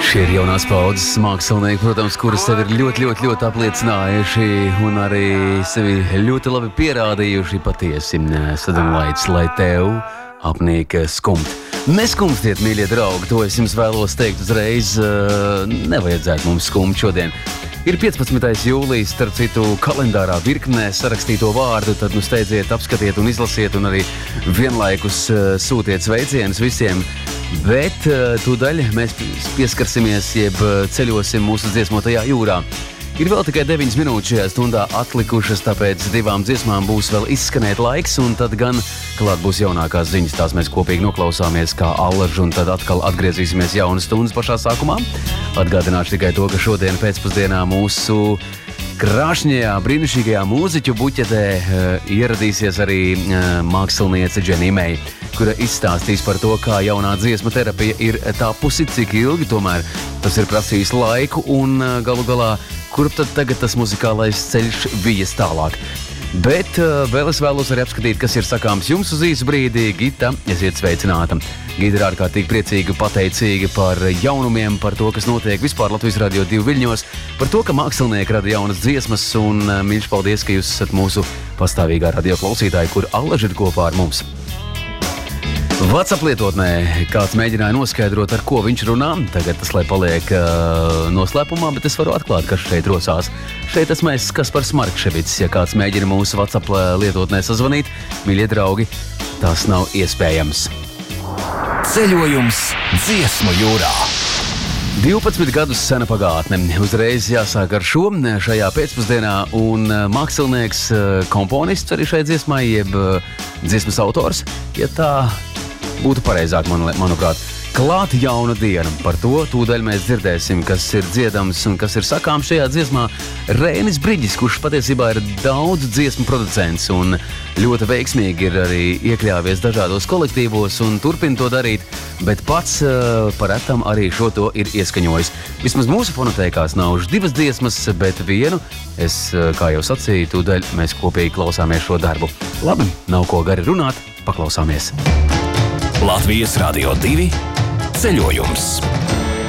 Šie ir jaunās paudzes mākslinieki, protams, kuri sevi ir ļoti apliecinājuši un arī sevi ļoti labi pierādījuši patiesi. Sadunlaids, lai tev apnīk skumt. Neskumstiet, mīļie draugi, to es jums vēlos teikt uzreiz, nevajadzētu mums skumt šodien. Ir 15. jūlijas, starp citu, kalendārā virknē sarakstīto vārdu, tad steidziet, apskatiet un izlasiet un arī vienlaikus sūtiet sveicienus visiem. Bet tūdaļ mēs pieskarsimies, jeb ceļosim mūsu dziesmotajā jūrā. Ir vēl tikai 9 minūtes šajā stundā atlikušas, tāpēc 2 dziesmām būs vēl izskanēt laiks, un tad gan klāt būs jaunākās ziņas, tās mēs kopīgi noklausāmies kā allaž, un tad atkal atgriezīsimies jaunas stundas pašā sākumā. Atgādināšu tikai to, ka šodien pēcpusdienā mūsu krāšņajā, brīnišķīgajā mūziķu buķetē ieradīsies arī māksliniece Dženija Meija, kura izstāstīs par to, kā jaunā dziesmu terapija ir tapusi, cik ilgi tomēr tas ir prasījis laiku un galu galā, kurp tad tagad tas muzikālais ceļš vies tālāk. Bet vēl es vēlos arī apskatīt, kas ir sakāms jums uz īsu brīdi. Gita, esiet sveicināta. Gita ir ārkārtīgi priecīga, pateicīga par jaunumiem, par to, kas notiek vispār Latvijas Radio 2 Viļņos, par to, ka mākslinieki rada jaunas dziesmas, un mīļš paldies, ka jūs esat mūsu pastāvīgā radio klausītāji, kur allaž ir kopā ar mums. WhatsApp lietotnē kāds mēģināja noskaidrot, ar ko viņš runā. Tagad tas, lai paliek noslēpumā, bet es varu atklāt, kas šeit rosās. Šeit esmu es Kaspars Markševics. Ja kāds mēģina mūsu WhatsApp lietotnē sazvanīt, mīļie draugi, tas nav iespējams. Ceļojums dziesmu jūrā. 12 gadus sena pagātne. Uzreiz jāsāk ar šo šajā pēcpusdienā, un mākslinieks, komponists arī šai dziesmai, jeb dziesmas autors, ja tā būtu pareizāk, manuprāt. Klāt jauna diena. Par to tūdaļ mēs dzirdēsim, kas ir dziedams un kas ir sakāms šajā dziesmā. Rēnis Briģis, kurš patiesībā ir daudz dziesmu producents un ļoti veiksmīgi ir arī iekļāvies dažādos kolektīvos un turpina to darīt, bet pats paretam arī šo to ir ieskaņojis. Vismaz mūsu fonotēkās nav už 2 dziesmas, bet vienu, es, kā jau sacīju, tūdaļ mēs kopīgi klausāmies šo darbu. Labi, nav ko gari runāt, paklausāmies. Latvijas Radio 2 ceļojums.